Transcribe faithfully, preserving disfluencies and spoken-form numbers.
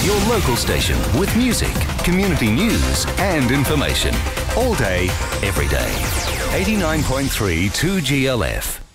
your local station with music, community news and information. All day, every day. eighty-nine point three two G L F.